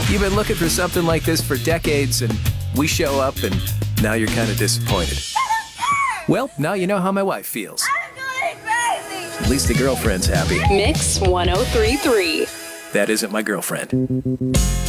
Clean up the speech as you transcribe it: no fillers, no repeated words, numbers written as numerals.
You've been looking for something like this for decades, and we show up, and now you're kind of disappointed. Well, now you know how my wife feels. I'm going crazy! At least the girlfriend's happy. Mix 1033. That isn't my girlfriend.